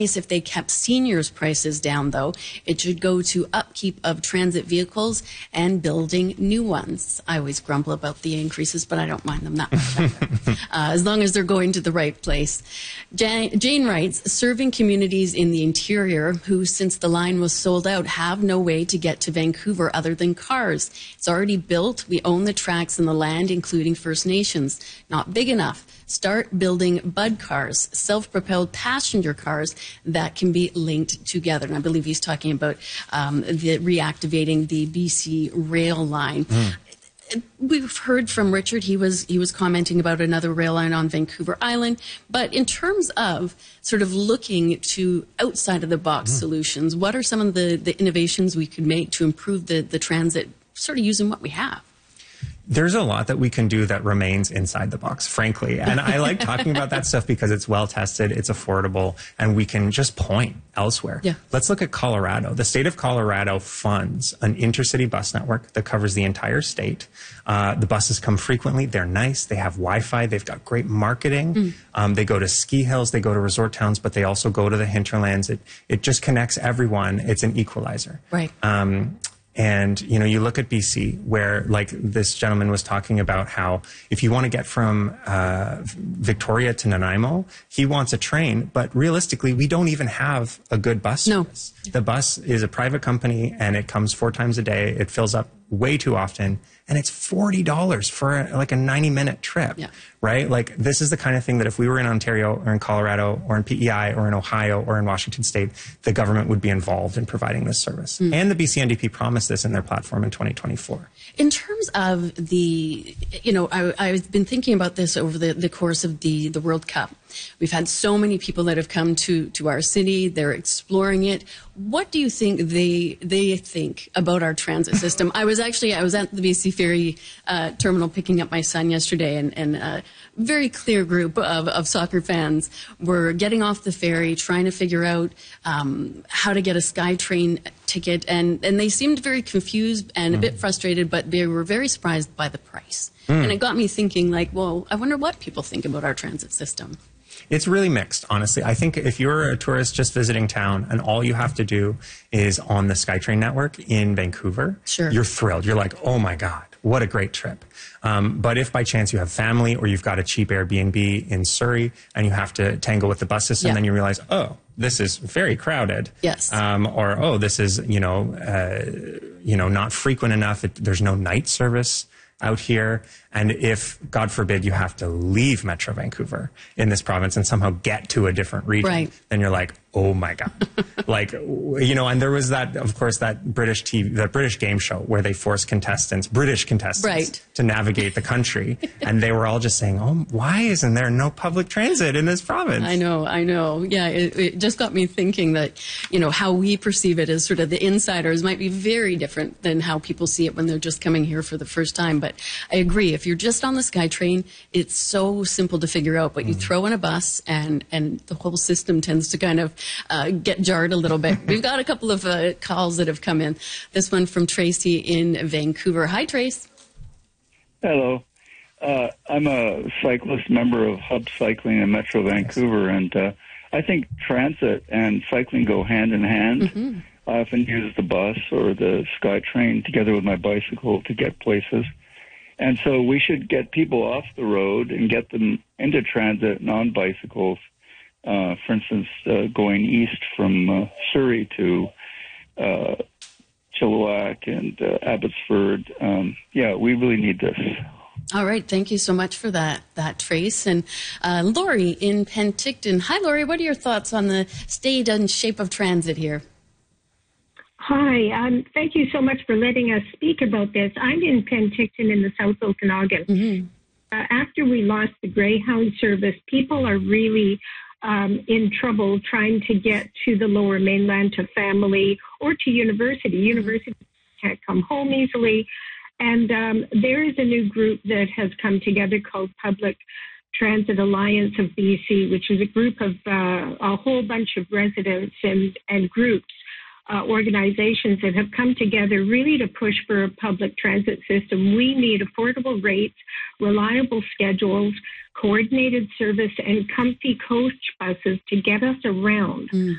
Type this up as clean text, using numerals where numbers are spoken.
If they kept seniors' prices down, though, it should go to upkeep of transit vehicles and building new ones. I always grumble about the increases, but I don't mind them that much as long as they're going to the right place. Jane writes, serving communities in the interior who, since the line was sold out, have no way to get to Vancouver other than cars. It's already built. We own the tracks and the land, including First Nations. Not big enough. Start building bud cars, self-propelled passenger cars that can be linked together. And I believe he's talking about reactivating the BC rail line. We've heard from Richard. He was commenting about another rail line on Vancouver Island. But in terms of sort of looking to outside of the box solutions, what are some of the innovations we could make to improve the transit, sort of using what we have? There's a lot that we can do that remains inside the box, frankly. And I like talking about that stuff because it's well tested, it's affordable, and we can just point elsewhere. Yeah. Let's look at Colorado. The state of Colorado funds an intercity bus network that covers the entire state. The buses come frequently. They're nice. They have Wi-Fi. They've got great marketing. They go to ski hills. They go to resort towns, but they also go to the hinterlands. It just connects everyone. It's an equalizer. Right. And, you know, you look at BC where, like this gentleman was talking about how if you want to get from Victoria to Nanaimo, he wants a train, but realistically, we don't even have a good bus service. No. The bus is a private company and it comes 4 times a day. It fills up way too often. And it's $40 for like a 90-minute trip, right? Like this is the kind of thing that if we were in Ontario or in Colorado or in PEI or in Ohio or in Washington State, the government would be involved in providing this service. And the BC NDP promised this in their platform in 2024. In terms of the, you know, I've been thinking about this over the course of the World Cup. We've had so many people that have come to our city. They're exploring it. What do you think they think about our transit system? I was at the BC Ferry terminal picking up my son yesterday, and a very clear group of soccer fans were getting off the ferry, trying to figure out how to get a SkyTrain ticket, and they seemed very confused and a bit frustrated, but they were very surprised by the price. And it got me thinking, like, well, I wonder what people think about our transit system. It's really mixed, honestly. I think if you're a tourist just visiting town and all you have to do is on the SkyTrain network in Vancouver, you're thrilled. You're like, oh my God, what a great trip. But if by chance you have family or you've got a cheap Airbnb in Surrey and you have to tangle with the bus system, then you realize, oh, this is very crowded. Yes. Or, oh, this is, not frequent enough. There's no night service out here. And if, God forbid, you have to leave Metro Vancouver in this province and somehow get to a different region, then you're like, oh my God. Like, and there was that, of course, that British game show where they forced British contestants to navigate the country. And they were all just saying, oh, why isn't there no public transit in this province? I know. Yeah, it just got me thinking that, how we perceive it as sort of the insiders might be very different than how people see it when they're just coming here for the first time. But I agree. If you're just on the SkyTrain, it's so simple to figure out, but you throw in a bus and the whole system tends to kind of get jarred a little bit. We've got a couple of calls that have come in. This one from Tracy in Vancouver. Hi, Trace. Hello. I'm a cyclist member of Hub Cycling in Metro Vancouver, and I think transit and cycling go hand in hand. I often use the bus or the SkyTrain together with my bicycle to get places. And so we should get people off the road and get them into transit and on bicycles. For instance, going east from Surrey to Chilliwack and Abbotsford. We really need this. All right. Thank you so much for that Trace. And Lori in Penticton. Hi, Lori. What are your thoughts on the state and shape of transit here? Hi, thank you so much for letting us speak about this. I'm in Penticton in the South Okanagan. After we lost the Greyhound service, people are really in trouble trying to get to the Lower Mainland, to family, or to university. Universities can't come home easily. And there is a new group that has come together called Public Transit Alliance of BC, which is a group of a whole bunch of residents and groups, organizations that have come together really to push for a public transit system. We need affordable rates, reliable schedules, coordinated service, and comfy coach buses to get us around.